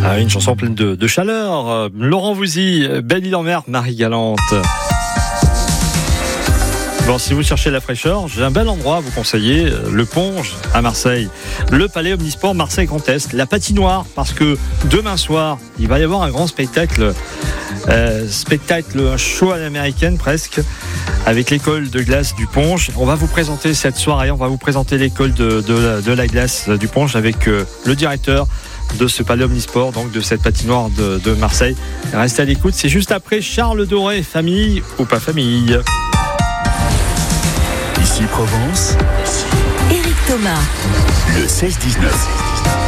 Une chanson pleine de chaleur. Laurent Voulzy, Belle-Île-en-Mer, Marie-Galante. Bon, si vous cherchez la fraîcheur, j'ai un bel endroit à vous conseiller, le Ponge à Marseille, le Palais Omnisport Marseille Grand Est, la patinoire, parce que demain soir, il va y avoir un grand spectacle, un show à l'américaine presque, avec l'école de glace du Ponge. On va vous présenter cette soirée, on va vous présenter l'école de la glace du Ponge avec le directeur de ce Palais Omnisport, donc de cette patinoire de Marseille. Restez à l'écoute, c'est juste après Charles Doré, famille ou pas famille. Ici Provence, Éric Thomas, le 16-19.